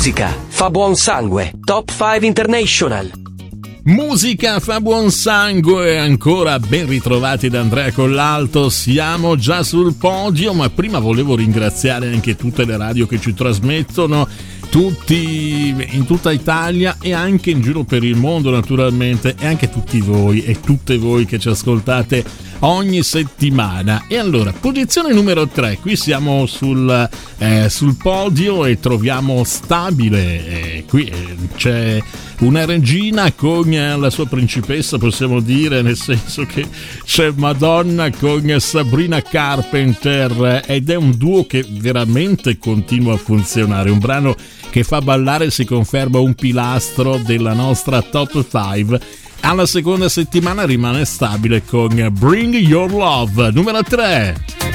Musica fa buon sangue. Top 5 International. Musica fa buon sangue, ancora ben ritrovati da Andrea Collalto, siamo già sul podio, ma prima volevo ringraziare anche tutte le radio che ci trasmettono, tutti in tutta Italia e anche in giro per il mondo naturalmente, e anche tutti voi e tutte voi che ci ascoltate ogni settimana. E allora, posizione numero 3, qui siamo sul podio e troviamo stabile, qui c'è una regina con la sua principessa, possiamo dire, nel senso che c'è Madonna con Sabrina Carpenter, ed è un duo che veramente continua a funzionare, un brano che fa ballare, si conferma un pilastro della nostra Top 5. Alla seconda settimana rimane stabile con Bring Your Love, numero 3.